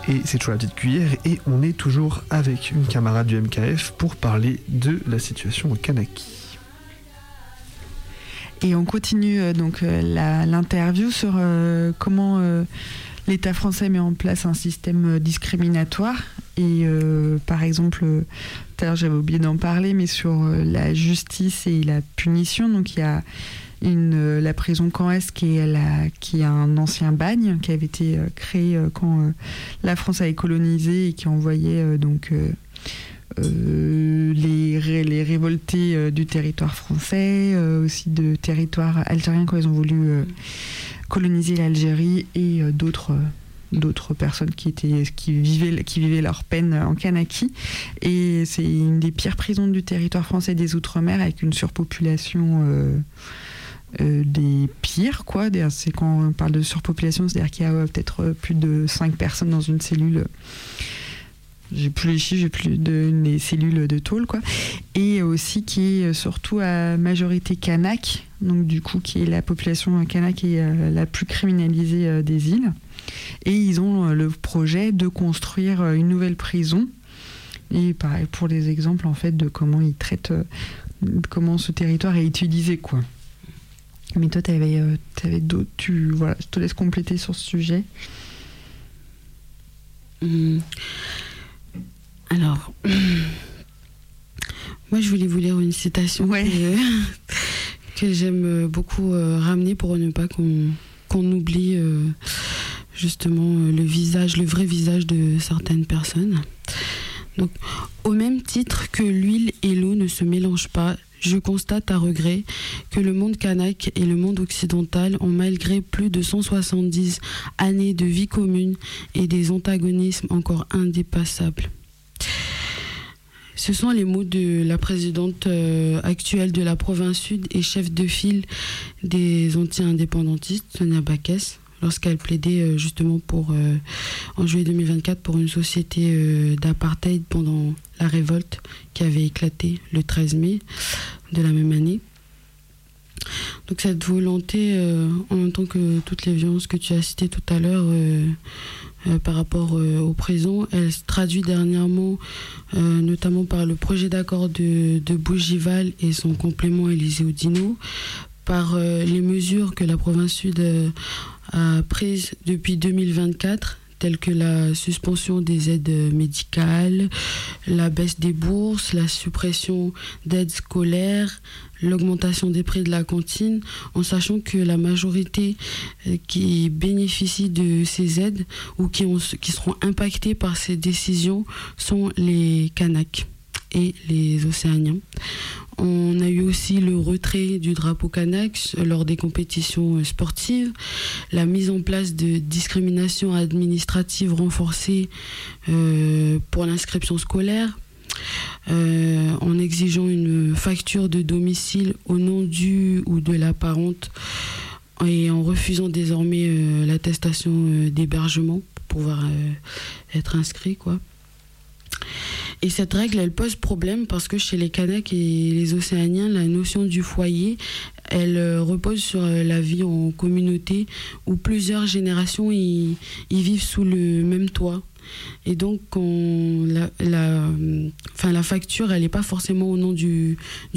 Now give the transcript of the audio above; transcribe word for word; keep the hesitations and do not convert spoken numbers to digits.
et c'est toujours la petite cuillère, et on est toujours avec une camarade du M K F pour parler de la situation au Kanaki. Et on continue euh, donc euh, la, l'interview sur euh, comment euh, l'État français met en place un système discriminatoire. Et euh, par exemple, euh, tout à l'heure j'avais oublié d'en parler, mais sur euh, la justice et la punition, donc il y a une, euh, la prison Camp Est qui est, la, qui est un ancien bagne qui avait été euh, créé euh, quand euh, la France avait colonisé et qui envoyait euh, donc euh, euh, les, ré, les révoltés euh, du territoire français, euh, aussi de territoire algérien quand ils ont voulu euh, coloniser l'Algérie, et euh, d'autres euh, d'autres personnes qui étaient qui vivaient qui vivaient leur peine en Kanaki. Et c'est une des pires prisons du territoire français des Outre-mer, avec une surpopulation euh, euh, des pires, quoi. C'est quand on parle de surpopulation, c'est-à-dire qu'il y a euh, peut-être plus de cinq personnes dans une cellule. J'ai plus les chiffres, j'ai plus de les cellules de tôle, quoi. Et aussi qui est surtout à majorité kanak, donc du coup qui est la population kanak qui est euh, la plus criminalisée euh, des îles. Et ils ont euh, le projet de construire euh, une nouvelle prison. Et pareil pour les exemples en fait de comment ils traitent, euh, comment ce territoire est utilisé, quoi. Mais toi, t'avais, euh, t'avais d'autres, tu voilà, je te laisse compléter sur ce sujet. Mmh. Alors, moi je voulais vous lire une citation ouais. que, que j'aime beaucoup euh, ramener pour ne pas qu'on, qu'on oublie euh, justement euh, le visage, le vrai visage de certaines personnes. Donc, au même titre que l'huile et l'eau ne se mélangent pas, je constate à regret que le monde kanak et le monde occidental ont, malgré plus de cent soixante-dix années de vie commune et des antagonismes encore indépassables. Ce sont les mots de la présidente euh, actuelle de la province sud et chef de file des anti-indépendantistes, Sonia Backès, lorsqu'elle plaidait euh, justement pour, euh, en juillet deux mille vingt-quatre pour une société euh, d'apartheid pendant la révolte qui avait éclaté le treize mai de la même année. Donc cette volonté, euh, en même temps que toutes les violences que tu as citées tout à l'heure, euh, Euh, par rapport euh, aux prisons, elle se traduit dernièrement euh, notamment par le projet d'accord de, de Bougival et son complément Élysée Oudinot, par euh, les mesures que la province sud euh, a prises depuis deux mille vingt-quatre, telles que la suspension des aides médicales, la baisse des bourses, la suppression d'aides scolaires, l'augmentation des prix de la cantine, en sachant que la majorité qui bénéficient de ces aides ou qui, ont, qui seront impactés par ces décisions sont les Kanaks et les Océaniens. On a eu aussi le retrait du drapeau kanak lors des compétitions sportives, la mise en place de discriminations administratives renforcées euh, pour l'inscription scolaire, euh, en exigeant une facture de domicile au nom du ou de la parente et en refusant désormais euh, l'attestation euh, d'hébergement pour pouvoir euh, être inscrit, quoi. Et cette règle, elle pose problème parce que chez les Kanaks et les Océaniens, la notion du foyer, elle repose sur la vie en communauté où plusieurs générations y, y vivent sous le même toit. Et donc, on, la, la, enfin, la facture, elle n'est pas forcément au nom du,